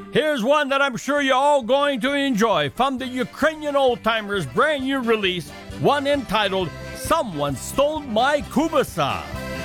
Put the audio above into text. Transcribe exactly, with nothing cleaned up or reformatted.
Here's one that I'm sure you're all going to enjoy from the Ukrainian Old Timers' brand new release, one entitled Someone Stole My Kubasa.